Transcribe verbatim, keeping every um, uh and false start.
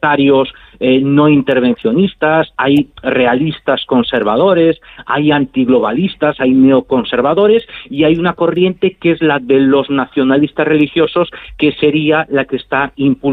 libertarios eh, no intervencionistas, hay realistas conservadores, hay antiglobalistas, hay neoconservadores, y hay una corriente que es la de los nacionalistas religiosos, que sería la que está impulsando